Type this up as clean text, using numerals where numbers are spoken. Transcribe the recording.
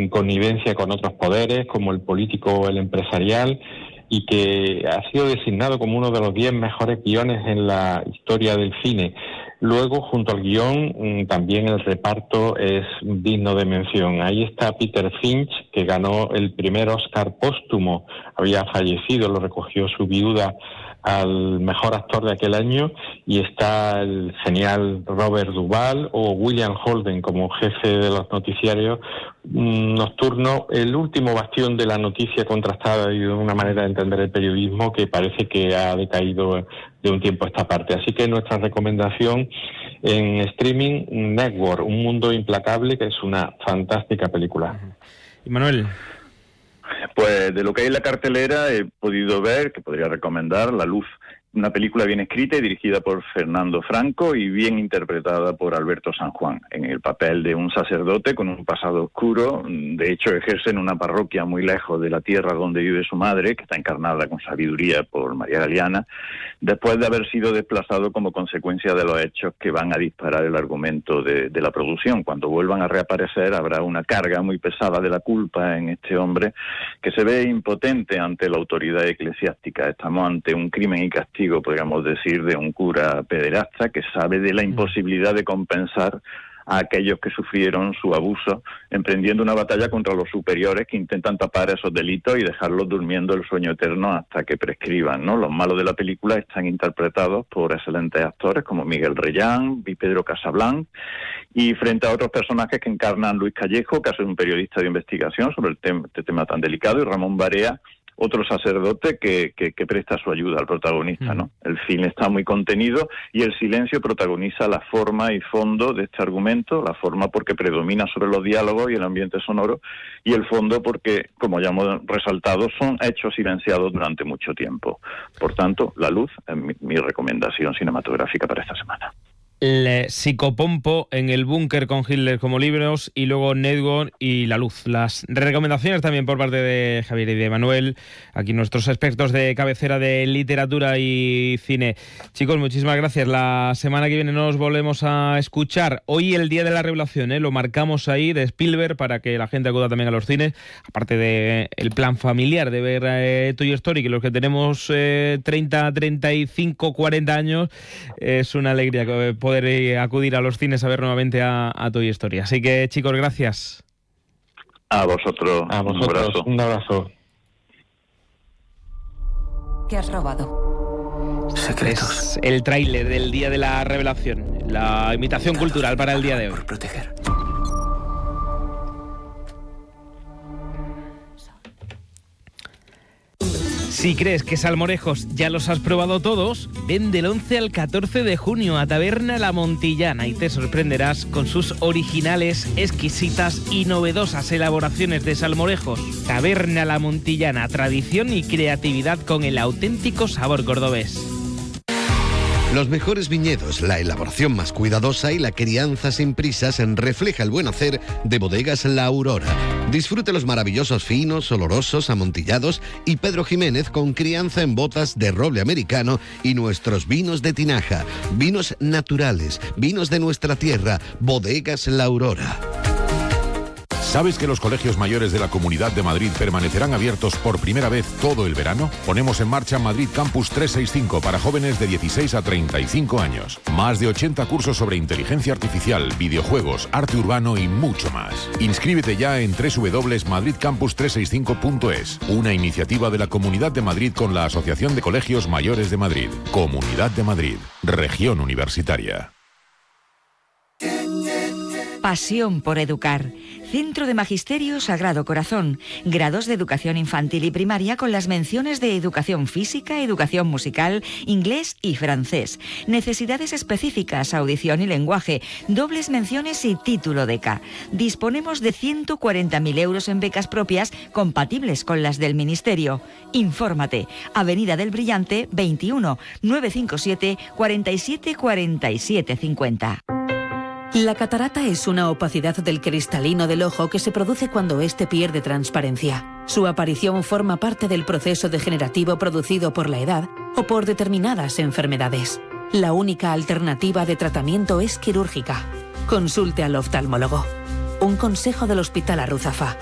en connivencia con otros poderes, como el político o el empresarial, y que ha sido designado como uno de los 10 mejores guiones en la historia del cine. Luego, junto al guión, también el reparto es digno de mención. Ahí está Peter Finch, que ganó el primer Oscar póstumo, había fallecido, lo recogió su viuda, al mejor actor de aquel año, y está el genial Robert Duvall o William Holden como jefe de los noticiarios nocturno, el último bastión de la noticia contrastada y de una manera de entender el periodismo que parece que ha decaído de un tiempo a esta parte. Así que nuestra recomendación en streaming, Network, Un mundo implacable, que es una fantástica película. Y Manuel. Pues de lo que hay en la cartelera he podido ver, que podría recomendar, La Luz, una película bien escrita y dirigida por Fernando Franco y bien interpretada por Alberto San Juan, en el papel de un sacerdote con un pasado oscuro. De hecho, ejerce en una parroquia muy lejos de la tierra donde vive su madre, que está encarnada con sabiduría por María Galeana, después de haber sido desplazado como consecuencia de los hechos que van a disparar el argumento de la producción. Cuando vuelvan a reaparecer habrá una carga muy pesada de la culpa en este hombre, que se ve impotente ante la autoridad eclesiástica. Estamos ante un crimen y castigo, podríamos decir, de un cura pederasta que sabe de la imposibilidad de compensar a aquellos que sufrieron su abuso, emprendiendo una batalla contra los superiores que intentan tapar esos delitos y dejarlos durmiendo el sueño eterno hasta que prescriban, ¿no? Los malos de la película están interpretados por excelentes actores como Miguel Reyán y Pedro Casablanc, y frente a otros personajes que encarnan Luis Callejo, que es un periodista de investigación sobre este tema tan delicado, y Ramón Barea, otro sacerdote que presta su ayuda al protagonista, ¿no? El film está muy contenido y el silencio protagoniza la forma y fondo de este argumento, la forma porque predomina sobre los diálogos y el ambiente sonoro, y el fondo porque, como ya hemos resaltado, son hechos silenciados durante mucho tiempo. Por tanto, La Luz es mi recomendación cinematográfica para esta semana. El Psicopompo, En el búnker con Hitler como libros, y luego Network y La Luz. Las recomendaciones también por parte de Javier y de Manuel, aquí nuestros expertos de cabecera de literatura y cine. Chicos, muchísimas gracias. La semana que viene nos volvemos a escuchar. Hoy el Día de la Revelación, lo marcamos ahí, de Spielberg, para que la gente acuda también a los cines, aparte de el plan familiar de ver Toy Story, que los que tenemos 30, 35, 40 años, es una alegría poder acudir a los cines a ver nuevamente a Toy Story. Así que, chicos, gracias. A vosotros. Un abrazo. ¿Qué has robado? Secretos. Es el tráiler del Día de la Revelación, la invitación cultural para el día de hoy. Por proteger. Si crees que salmorejos ya los has probado todos, ven del 11 al 14 de junio a Taberna La Montillana y te sorprenderás con sus originales, exquisitas y novedosas elaboraciones de salmorejos. Taberna La Montillana, tradición y creatividad con el auténtico sabor cordobés. Los mejores viñedos, la elaboración más cuidadosa y la crianza sin prisas refleja el buen hacer de Bodegas La Aurora. Disfrute los maravillosos finos, olorosos, amontillados y Pedro Jiménez con crianza en botas de roble americano y nuestros vinos de tinaja. Vinos naturales, vinos de nuestra tierra, Bodegas La Aurora. ¿Sabes que los colegios mayores de la Comunidad de Madrid permanecerán abiertos por primera vez todo el verano? Ponemos en marcha Madrid Campus 365 para jóvenes de 16 a 35 años. Más de 80 cursos sobre inteligencia artificial, videojuegos, arte urbano y mucho más. Inscríbete ya en www.madridcampus365.es, una iniciativa de la Comunidad de Madrid con la Asociación de Colegios Mayores de Madrid. Comunidad de Madrid, región universitaria. Pasión por educar. Centro de Magisterio Sagrado Corazón. Grados de educación infantil y primaria con las menciones de educación física, educación musical, inglés y francés. Necesidades específicas, audición y lenguaje. Dobles menciones y título de K. Disponemos de 140.000 euros en becas propias compatibles con las del Ministerio. Infórmate. Avenida del Brillante 21 957 47 47 50. La catarata es una opacidad del cristalino del ojo que se produce cuando éste pierde transparencia. Su aparición forma parte del proceso degenerativo producido por la edad o por determinadas enfermedades. La única alternativa de tratamiento es quirúrgica. Consulte al oftalmólogo. Un consejo del Hospital Arruzafa.